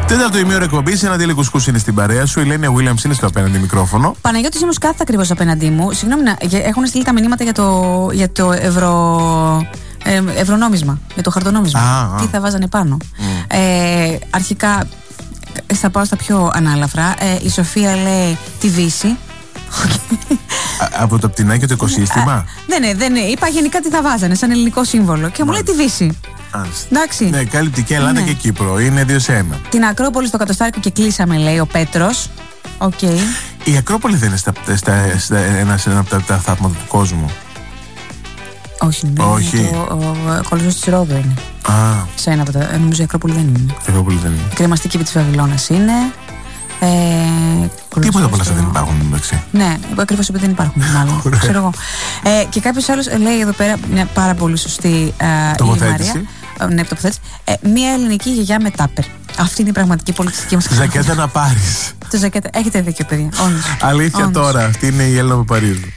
Τέταρτο ημίωρο εκπομπή, ένα Αντίλη Κουσκούς είναι στην παρέα σου. Η Λένια Βίλιαμς είναι στο απέναντι μικρόφωνο. Παναγιώτης όμως κάθεται ακριβώς απέναντί μου. Συγγνώμη, έχουν στείλει τα μηνύματα για το ευρωνόμισμα, για το χαρτονόμισμα. Τι θα βάζανε πάνω. Αρχικά, θα πάω στα πιο ανάλαφρα. Η Σοφία λέει τη Δύση. Από το πτηνάκι και το οικοσύστημα. Δεν είπα γενικά τι θα βάζανε σαν ελληνικό σύμβολο. Και μου λέει τη Δύση. Εντάξει. Ναι, κάλυπτε και Ελλάδα και Κύπρο. Είναι 2 σε 1. Την Ακρόπολη στο Κατοστάρικο και κλείσαμε, λέει ο Πέτρος. Okay. Η Ακρόπολη δεν είναι ένα από τα 7 θαύματα του κόσμου. Όχι, ο Κολοσσός της Ρόδου είναι. Σε ένα από τα. Νομίζω η Ακρόπολη δεν είναι. Η κρεμαστή κήπη της Βαβυλώνας είναι. Τίποτα πολλά δεν υπάρχουν μεταξύ. Ναι, ακριβώς επειδή δεν υπάρχουν, μάλλον. Ξέρω εγώ. Και κάποιος άλλος λέει εδώ πέρα μια πάρα πολύ σωστή τοποθέτηση. Ναι, τοποθέτηση. Μια ελληνική γιαγιά με τάπερ. Αυτή είναι η πραγματική πολιτιστική μας ζακέτα να πάρεις. Έχετε δίκιο, παιδιά. Αλήθεια τώρα, αυτή είναι η Έλληνα Παπαρίζου.